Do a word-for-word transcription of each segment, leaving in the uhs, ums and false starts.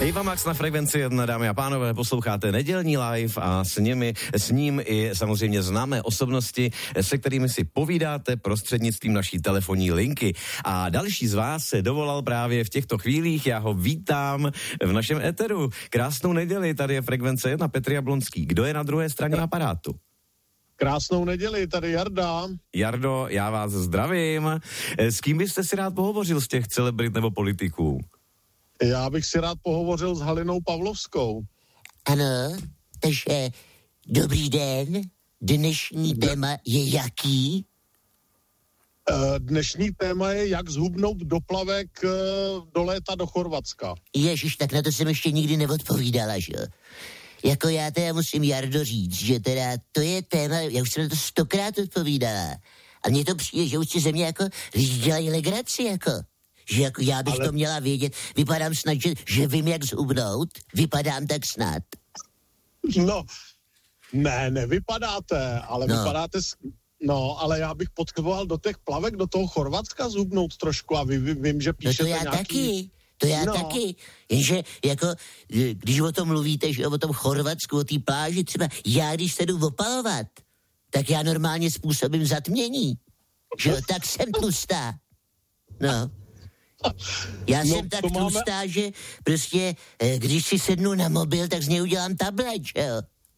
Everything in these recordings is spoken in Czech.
Eva Max na Frekvenci jedna, dámy a pánové, posloucháte nedělní live a s nimi, s ním i samozřejmě známé osobnosti, se kterými si povídáte prostřednictvím naší telefonní linky. A další z vás se dovolal právě v těchto chvílích, já ho vítám v našem éteru. Krásnou neděli, tady je Frekvence jedna, Petr Jablonský. Kdo je na druhé straně aparátu? Krásnou neděli, tady Jarda. Jardo, já vás zdravím. S kým byste si rád pohovořil z těch celebrit nebo politiků? Já bych si rád pohovořil s Halinou Pavlovskou. Ano, takže dobrý den. Dnešní téma je jaký? Dnešní téma je, jak zhubnout do plavek do léta do Chorvatska. Ježiš, tak na to jsem ještě nikdy neodpovídala, že jo? Jako já teda musím, Jardo, říct, že teda to je téma, já už jsem na to stokrát odpovídala. A mně to přijde, že už si ze mě jako lidi dělají legraci, jako. Že jako já bych ale... to měla vědět. Vypadám snad, že, že vím, jak zhubnout. Vypadám tak snad. No, ne, nevypadáte, ale no. vypadáte... No, ale já bych potřeboval do těch plavek, do toho Chorvatska zhubnout trošku a vy, vy, vím, že píšete no to já nějaký... taky. To já no. taky, jenže jako, když o tom mluvíte, že o tom Chorvatsku, o té pláži, třeba já, když se jdu opalovat, tak já normálně způsobím zatmění, že jo, tak jsem tlustá. No. Já no, jsem tak tlustá, máme... že prostě, když si sednu na mobil, tak z něj udělám tablet, že jo.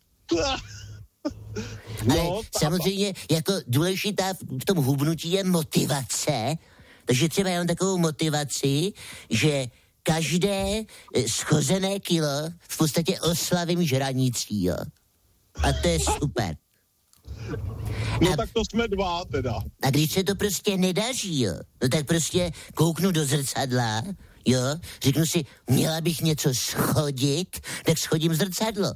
Ale no, samozřejmě, jako důležitá v tom hubnutí je motivace. Takže třeba já mám takovou motivaci, že každé schozené kilo v podstatě oslavím žranicí, jo. A to je super. No a, tak to jsme dva teda. A když se to prostě nedaří, jo, no tak prostě kouknu do zrcadla, jo, řeknu si, měla bych něco schodit, tak schodím zrcadlo.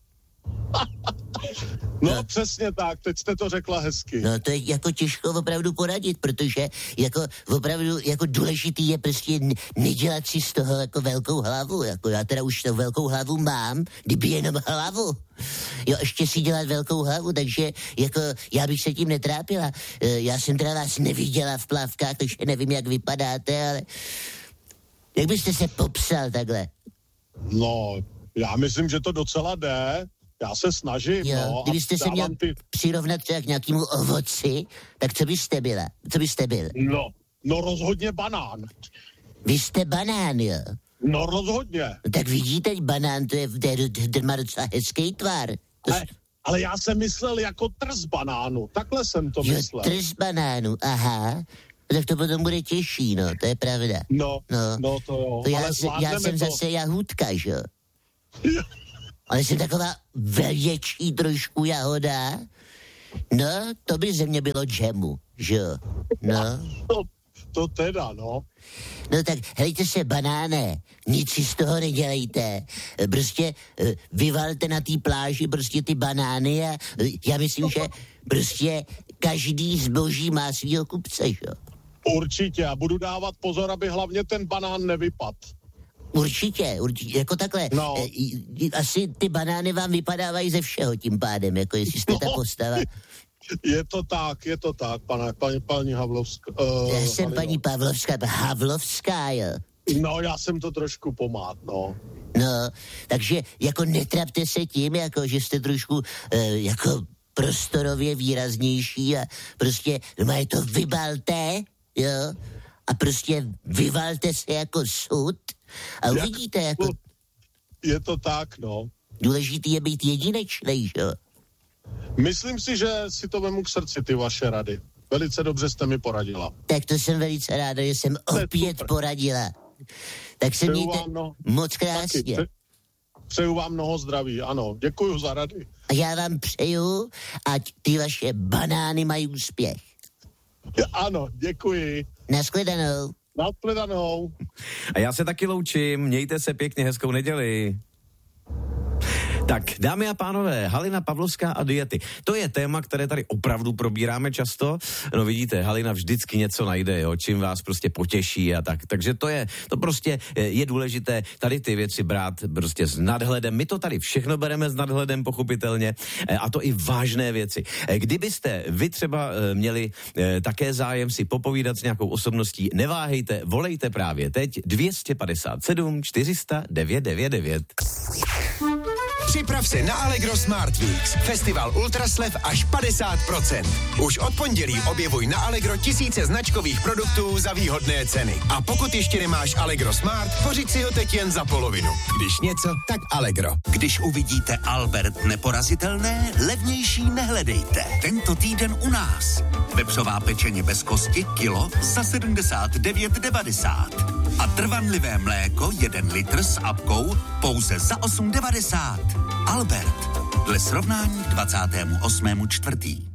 No, no přesně tak, teď jste to řekla hezky. No to je jako těžko opravdu poradit, protože jako opravdu jako důležitý je prostě nedělat si z toho jako velkou hlavu, jako já teda už to velkou hlavu mám, kdyby jenom hlavu. Jo, ještě si dělat velkou hlavu, takže jako já bych se tím netrápila. Já jsem teda vás neviděla v plavkách, takže nevím, jak vypadáte, ale jak byste se popsal takhle? No, já myslím, že to docela jde. Já se snažím, jo, no. Kdybyste se měl ty... přirovnat třeba k nějakému ovoci, tak co byste byla? Co byste byl? No, no rozhodně banán. Vy jste banán, jo? No rozhodně. No, tak vidíte, banán, to je, ten má docela hezký tvar. To... Ale, ale já jsem myslel jako trz banánu, takhle jsem to jo, myslel. Trz banánu, aha. Tak to potom bude těžší, no, to je pravda. No, no, no to jo. To já, se, já jsem to... zase jahůdka, že jo? Ale jsem taková větší trošku jahoda. No, to by ze mě bylo džemu, že jo? No. To, to teda, no. No tak, hlejte se, banáne, nic si z toho nedělejte. Prostě vyvalte na té pláži prostě ty banány a já myslím, že prostě každý zboží má svýho kupce, že jo? Určitě, a budu dávat pozor, aby hlavně ten banán nevypadl. Určitě, určitě, jako takhle. No. E, asi ty banány vám vypadávají ze všeho tím pádem, jako jestli jste no. ta postava. Je to tak, je to tak, pane, paní, paní Havlovská. Uh, já jsem Halino. paní Pavlovská, Havlovská, jo. No, já jsem to trošku pomát, no. No, takže jako netrapte se tím, jako že jste trošku uh, jako prostorově výraznější a prostě má je to vybalte, jo, a prostě vyvalte se jako sud a uvidíte, Jak, jako... Je to tak, no. Důležitý je být jedinečnej, jo. Myslím si, že si to vemu k srdci, ty vaše rady. Velice dobře jste mi poradila. Tak to jsem velice ráda, že jsem opět poradila. Tak se mějte no, moc krásně. Taky, pře- přeju vám mnoho zdraví, ano. Děkuju za rady. A já vám přeju, ať ty vaše banány mají úspěch. Ano, děkuji. Nashledanou. Nashledanou. A já se taky loučím, mějte se pěkně, hezkou neděli. Tak, dámy a pánové, Halina Pavlovská a diety. To je téma, které tady opravdu probíráme často. No vidíte, Halina vždycky něco najde, jo, čím vás prostě potěší a tak. Takže to je, to prostě je důležité tady ty věci brát prostě s nadhledem. My to tady všechno bereme s nadhledem, pochopitelně, a to i vážné věci. Kdybyste vy třeba měli také zájem si popovídat s nějakou osobností, neváhejte, volejte právě teď dvě stě padesát sedm čtyři sta devět devět devět. Připrav se na Allegro Smart Weeks. Festival ultraslev až padesát procent. Už od pondělí objevuj na Allegro tisíce značkových produktů za výhodné ceny. A pokud ještě nemáš Allegro Smart, pořiď si ho teď jen za polovinu. Když něco, tak Allegro. Když uvidíte Albert neporazitelné, levnější nehledejte. Tento týden u nás. Vepřová pečeně bez kosti kilo za sedmdesát devět devadesát. A trvanlivé mléko jeden litr s apkou pouze za osm devadesát. Albert. Dle srovnání dvacátého osmého čtvrtého